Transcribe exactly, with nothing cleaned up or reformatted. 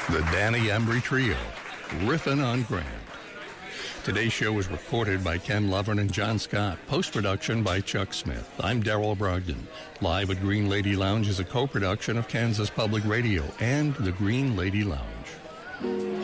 The Danny Embry Trio, riffing on Grant. Today's show was recorded by Ken Lovren and John Scott. Post-production by Chuck Smith. I'm Darrell Brogdon. Live at Green Lady Lounge is a co-production of Kansas Public Radio and the Green Lady Lounge.